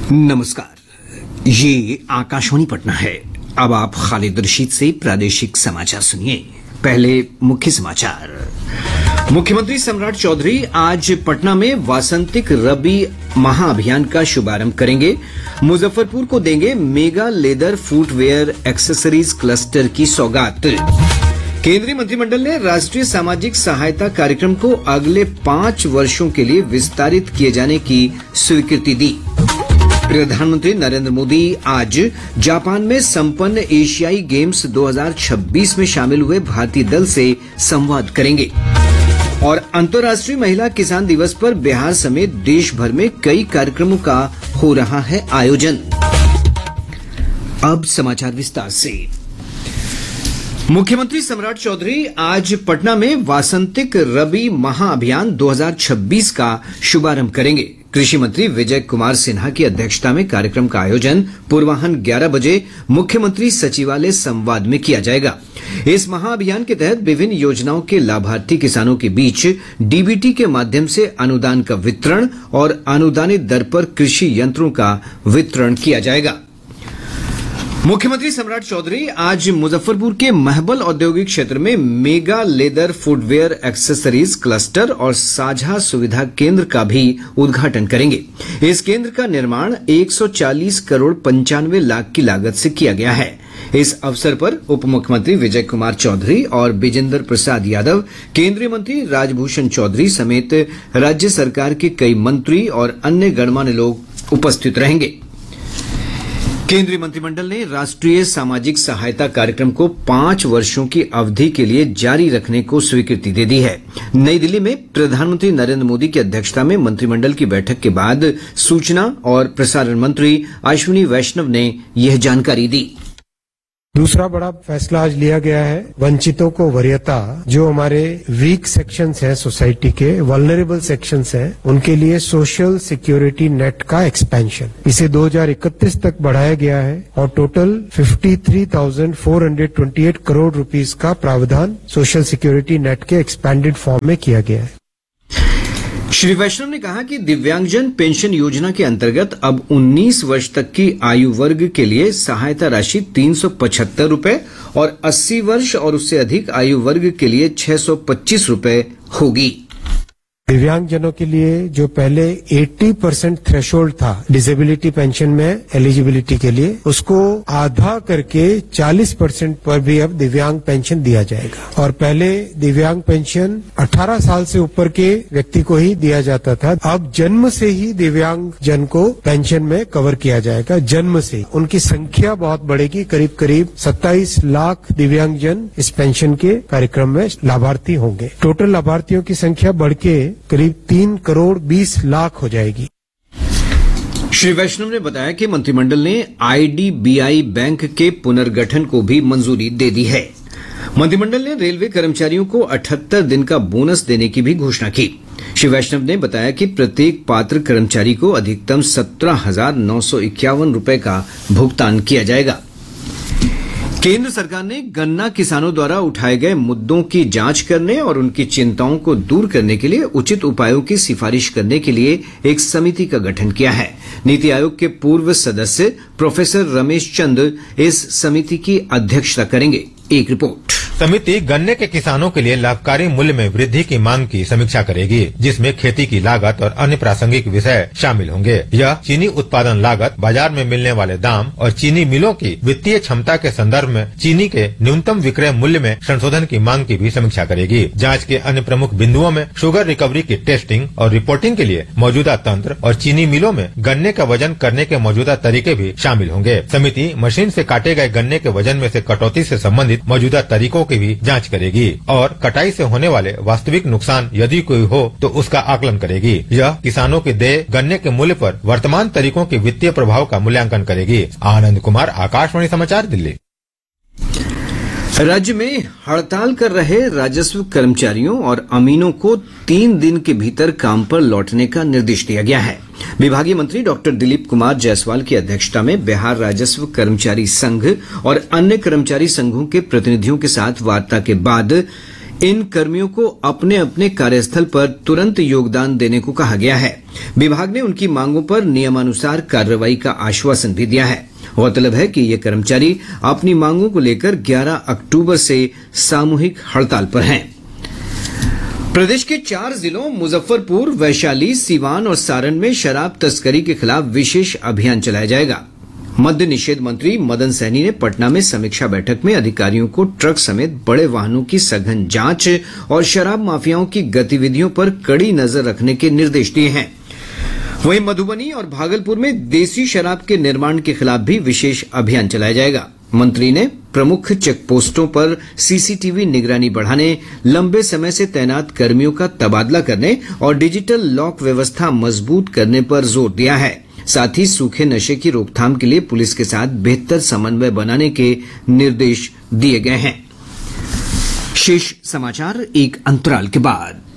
नमस्कार, ये आकाशवाणी पटना है। अब आप खालिद रशीद से प्रादेशिक समाचार सुनिए। पहले मुख्य समाचार। मुख्यमंत्री सम्राट चौधरी आज पटना में वासंतिक रबी महाअभियान का शुभारंभ करेंगे। मुजफ्फरपुर को देंगे mega leather footwear accessories cluster की सौगात। केंद्रीय मंत्रिमंडल ने राष्ट्रीय सामाजिक सहायता कार्यक्रम को अगले 5 वर्षों के लिए विस्तारित किए जाने की स्वीकृति दी। प्रधानमंत्री नरेंद्र मोदी आज जापान में संपन्न एशियाई गेम्स 2026 में शामिल हुए भारतीय दल से संवाद करेंगे। और अंतर्राष्ट्रीय महिला किसान दिवस पर बिहार समेत देश भर में कई कार्यक्रमों का हो रहा है आयोजन। अब समाचार विस्तार से। मुख्यमंत्री सम्राट चौधरी आज पटना में वासंतिक रबी महाअभियान 2026 का शुभारंभ करेंगे। कृषि मंत्री विजय कुमार सिन्हा की अध्यक्षता में कार्यक्रम का आयोजन पूर्वाह्न 11 बजे मुख्यमंत्री सचिवालय संवाद में किया जाएगा। इस महाअभियान के तहत विभिन्न योजनाओं के लाभार्थी किसानों के बीच डीबीटी के माध्यम से अनुदान का वितरण और अनुदानित दर पर कृषि यंत्रों का वितरण किया जाएगा। मुख्यमंत्री सम्राट चौधरी आज मुजफ्फरपुर के महबल औद्योगिक क्षेत्र में mega leather footwear accessories cluster और साझा सुविधा केंद्र का भी उद्घाटन करेंगे। इस केंद्र का निर्माण 140 करोड़ 95 लाख की लागत से किया गया है। इस अवसर पर उप मुख्यमंत्री विजय कुमार चौधरी और बिजेंद्र प्रसाद यादव, केंद्रीय मंत्री राजभूषण चौधरी समेत राज्य सरकार के कई मंत्री और अन्य गणमान्य लोग उपस्थित रहेंगे। केंद्रीय मंत्रिमंडल ने राष्ट्रीय सामाजिक सहायता कार्यक्रम को 5 वर्षों की अवधि के लिए जारी रखने को स्वीकृति दे दी है। नई दिल्ली में प्रधानमंत्री नरेंद्र मोदी की अध्यक्षता में मंत्रिमंडल की बैठक के बाद सूचना और प्रसारण मंत्री अश्विनी वैष्णव ने यह जानकारी दी। दूसरा बड़ा फैसला आज लिया गया है, वंचितों को वरीयता, जो हमारे वीक सेक्शंस हैं सोसाइटी के, वल्नरेबल सेक्शंस हैं, उनके लिए सोशल सिक्योरिटी नेट का एक्सपेंशन, इसे 2031 तक बढ़ाया गया है और टोटल 53,428 करोड़ रुपीस का प्रावधान सोशल सिक्योरिटी नेट के एक्सपेंडेड फॉर्म में किया गया है। श्री वैष्णव ने कहा कि दिव्यांगजन पेंशन योजना के अंतर्गत अब 19 वर्ष तक की आयु वर्ग के लिए सहायता राशि 375 रुपए और 80 वर्ष और उससे अधिक आयु वर्ग के लिए 625 रुपए होगी। दिव्यांगजनों के लिए जो पहले 80% थ्रेशोल्ड था डिसेबिलिटी पेंशन में एलिजिबिलिटी के लिए, उसको आधा करके 40% पर भी अब दिव्यांग पेंशन दिया जाएगा। और पहले दिव्यांग पेंशन 18 साल से ऊपर के व्यक्ति को ही दिया जाता था, अब जन्म से ही दिव्यांग जन को पेंशन में कवर किया जाएगा। जन्म से उनकी संख्या बहुत बढ़ेगी, करीब करीब 27 लाख दिव्यांग जन इस पेंशन के कार्यक्रम में लाभार्थी होंगे। टोटल लाभार्थियों की संख्या बढ़ के करीब 3 करोड़ 20 लाख हो जाएगी। श्री वैष्णव ने बताया कि मंत्रिमंडल ने आईडीबीआई बैंक के पुनर्गठन को भी मंजूरी दे दी है। मंत्रिमंडल ने रेलवे कर्मचारियों को 78 दिन का बोनस देने की भी घोषणा की। श्री वैष्णव ने बताया कि प्रत्येक पात्र कर्मचारी को अधिकतम 17,951 रुपए का भुगतान किया जाएगा। केंद्र सरकार ने गन्ना किसानों द्वारा उठाए गए मुद्दों की जांच करने और उनकी चिंताओं को दूर करने के लिए उचित उपायों की सिफारिश करने के लिए एक समिति का गठन किया है। नीति आयोग के पूर्व सदस्य प्रोफेसर रमेश चंद इस समिति की अध्यक्षता करेंगे। एक रिपोर्ट। समिति गन्ने के किसानों के लिए लाभकारी मूल्य में वृद्धि की मांग की समीक्षा करेगी, जिसमें खेती की लागत और अन्य प्रासंगिक विषय शामिल होंगे। यह चीनी उत्पादन लागत, बाजार में मिलने वाले दाम और चीनी मिलों की वित्तीय क्षमता के संदर्भ में चीनी के न्यूनतम विक्रय मूल्य में संशोधन की मांग की भी समीक्षा करेगी। जांच के अन्य प्रमुख बिंदुओं में शुगर रिकवरी की टेस्टिंग और रिपोर्टिंग के लिए मौजूदा तंत्र और चीनी मिलों में गन्ने का वजन करने के मौजूदा तरीके भी शामिल होंगे। समिति मशीन से काटे गए गन्ने के वजन में से कटौती से संबंधित मौजूदा तरीकों की भी जांच करेगी और कटाई से होने वाले वास्तविक नुकसान यदि कोई हो तो उसका आकलन करेगी। यह किसानों के देय गन्ने के मूल्य पर वर्तमान तरीकों के वित्तीय प्रभाव का मूल्यांकन करेगी। आनंद कुमार, आकाशवाणी समाचार, दिल्ली। राज्य में हड़ताल कर रहे राजस्व कर्मचारियों और अमीनों को 3 दिन के भीतर काम पर लौटने का निर्देश दिया गया है। विभागीय मंत्री डॉक्टर दिलीप कुमार जायसवाल की अध्यक्षता में बिहार राजस्व कर्मचारी संघ और अन्य कर्मचारी संघों के प्रतिनिधियों के साथ वार्ता के बाद इन कर्मियों को अपने अपने कार्यस्थल पर तुरंत योगदान देने को कहा गया है। विभाग ने उनकी मांगों पर नियमानुसार कार्रवाई का आश्वासन भी दिया है। गौरतलब है कि ये कर्मचारी अपनी मांगों को लेकर 11 अक्टूबर से सामूहिक हड़ताल पर हैं। प्रदेश के 4 जिलों मुजफ्फरपुर, वैशाली, सीवान और सारण में शराब तस्करी के खिलाफ विशेष अभियान चलाया जाएगा। मद्य निषेध मंत्री मदन सहनी ने पटना में समीक्षा बैठक में अधिकारियों को ट्रक समेत बड़े वाहनों की सघन जांच और शराब माफियाओं की गतिविधियों पर कड़ी नजर रखने के निर्देश दिए हैं। वहीं मधुबनी और भागलपुर में देसी शराब के निर्माण के खिलाफ भी विशेष अभियान चलाया जाएगा। मंत्री ने प्रमुख चेक पोस्टों पर सीसीटीवी निगरानी बढ़ाने, लंबे समय से तैनात कर्मियों का तबादला करने और डिजिटल लॉक व्यवस्था मजबूत करने पर जोर दिया है। साथ ही सूखे नशे की रोकथाम के लिए पुलिस के साथ बेहतर समन्वय बनाने के निर्देश दिए गए हैं। शेष समाचार एक अंतराल के बाद।